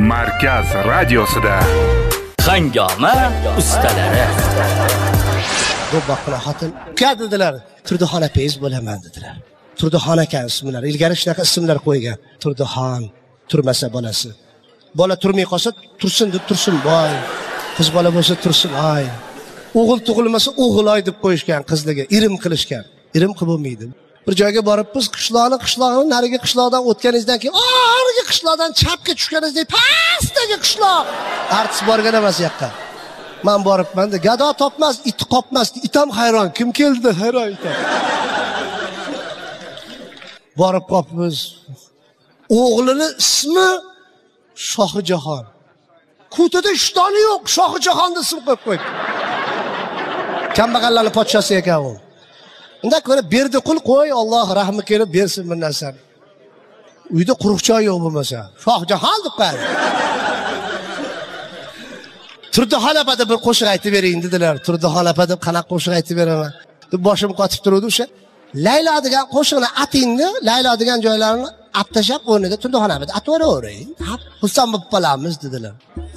Markaz radiosida Hangama ustalari. Bu bakla hatın uka dedilar. Turduxon apayz bo'laman dedilar. Turduxon aka ismlar. Ilgari shunaqa ismlar qo'ygan. Turduxon, turmasa bolasi. Bola turmay qolsa tursin deb tursin boy. Qiz bola bo'lsa tursin ay. O'g'il tug'ilmasa o'g'ilay deb qo'yishgan qizlarga, irim qilishgan. Irim qilib bo'lmaydi. Bir joyga boribmiz, qishloqni narigi qishloqdan o'tganingizdan keyin, narigi qishloqdan chapga tushganingizda pastdagi qishloq. Artist borgan emas yoqqa. Men boribman, gado topmas, it qopmas, itam hayron. Kim keldi? Hayron itam. Borib qopmiz. O'g'lini ismi Shohijahon. Ko'tada ishtoni yo'q, Shohijahon deb ism qo'yib qo'ydi. Kambag'allarning podshosi ekan u. Unda ko'ra berdi qul qo'y, Alloh rahmi kelib bersin bu narsani. Uyda quruqchoy yo'q bo'lmasa, Shohijahon deb qo'ydi. Turduxon apa deb bir qo'shiq aytib bering dedilar. Turduxon apa deb qanaqa qo'shiq aytib beraman? Deb boshim qotib turdi o'sha. Laylo degan qo'shiqni atingni, Laylo degan joylarini attashab o'rniga Turduxon apa deb atavering. Xursand bo'lib qolamiz dedilar.